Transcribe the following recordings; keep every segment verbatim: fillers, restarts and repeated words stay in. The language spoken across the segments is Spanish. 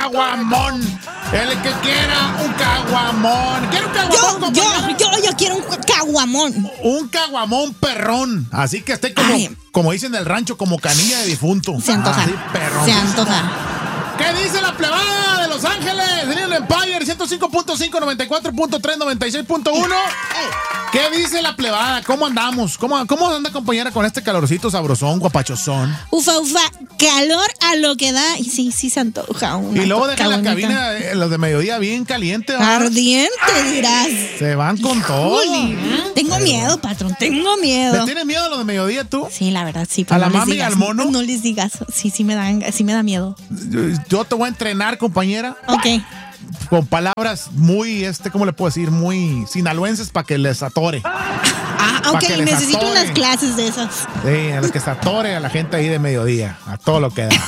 caguamón. El que quiera un caguamón. ¿Quiere un caguamón? Yo, yo, yo, yo quiero un caguamón. Un caguamón perrón. Así que esté como, como dicen en el rancho, como canilla de difunto. Se antoja. Así, perrón. Se antoja. ¿Qué dice la plebada de Los Ángeles? Daniel Empire, ciento cinco punto cinco, noventa y cuatro punto tres, noventa y seis punto uno. ¿Qué dice la plebada? ¿Cómo andamos? ¿Cómo, cómo anda, compañera, con este calorcito sabrosón, guapachosón? Ufa, ufa, calor a lo que da. Y sí, sí se antoja. Una y luego deja la bonita. cabina, eh, los de mediodía, bien caliente. ¿va? Ardiente, dirás. Se van con todo. Tengo Pero, miedo, patrón, tengo miedo. ¿le tienes miedo a los de mediodía tú? Sí, la verdad, sí. ¿A la no les mami y digas, al mono? No les digas. Sí, sí me, dan, sí me da miedo. Yo, yo te voy a entrenar, compañera. Ok. Con palabras muy, este, ¿cómo le puedo decir? Muy sinaloenses para que les atore. Ah, ok, que les necesito atore. unas clases de esas. Sí, a los que se atore a la gente ahí de mediodía. A todo lo que da.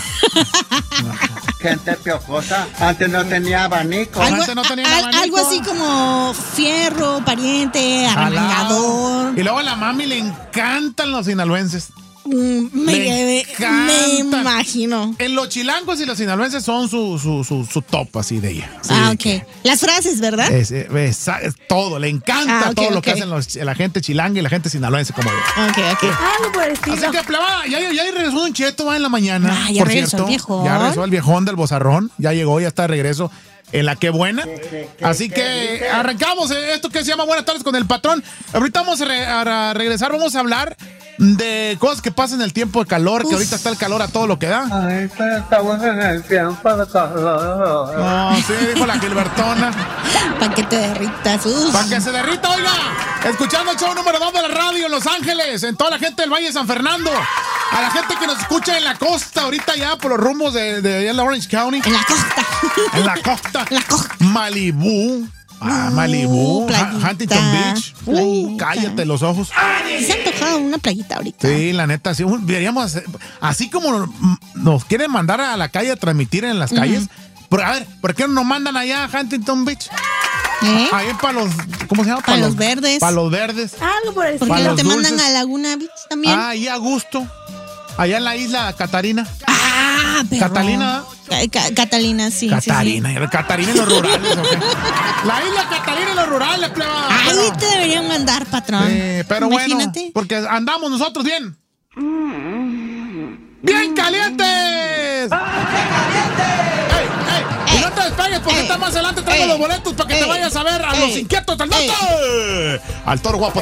Gente piojosa. Antes no tenía abanico. Algo, Antes no tenía al- abanico. algo así como fierro, pariente, arremangador. Y luego a la mami le encantan los sinaloenses. Mm, me, Le me, me encanta. imagino. En los chilangos y los sinaloenses son su, su, su, su top así de ella. Sí, Ah, ok. que Las frases, ¿verdad? Es, es- es todo, le encanta Ah, ok, todo lo ok. que hacen los- la gente chilanga y la gente sinaloense como yo. Ok, ok. Algo por el estilo. Así que, plebada, ya, ya regresó Don Cheto va en la mañana. Ah, ya por regresó cierto. el viejón. Ya regresó el viejón del bozarrón. Ya llegó, ya está de regreso en la que buena. Así que arrancamos esto que se llama Buenas tardes con el patrón. Ahorita vamos a, re- a regresar, vamos a hablar de cosas que pasan en el tiempo de calor, que Uf. ahorita está el calor a todo lo que da. Ay, pero estamos en el tiempo de calor. No, sí, dijo la Gilbertona. Para que te derritas. Uf. Para que se derrita, oiga. Escuchando el show número dos de la radio en Los Ángeles, en toda la gente del Valle de San Fernando. A la gente que nos escucha en la costa, ahorita ya por los rumbos de, de, de la Orange County. En la costa. En la costa. En la costa. Malibú. Ah, Uh, Malibú. playita, Ha- Huntington Beach. Uh, playita. cállate los ojos. Sí se ha antojado una playita ahorita. Sí, la neta, sí. un- Deberíamos hacer- así como mm, nos quieren mandar a la calle a transmitir en las calles. Pero, a ver, ¿por qué no nos mandan allá a Huntington Beach? ¿Eh? Ahí para los, ¿cómo se llama? Pa' los verdes. Para los verdes. Algo por el ¿Por estilo. qué Pa' no te los mandan dulces. a Laguna Beach también? Ah, ahí a gusto. Allá en la isla Catarina. Ah, pero... Catalina. Ca- Ca- Catalina, sí. Catarina. Sí, sí. Catarina y los rurales, ¿ok? La isla Catarina y los rurales, pleba. Ahí Pero- te deberían mandar, patrón. Sí, pero Imagínate. bueno, porque andamos nosotros bien. ¡Bien calientes! ¡Ey, ey! Y no te despegues porque ey, está más adelante traigo ey, los boletos para que te ey, vayas a ver a ey, los inquietos del norte. Al toro guapo.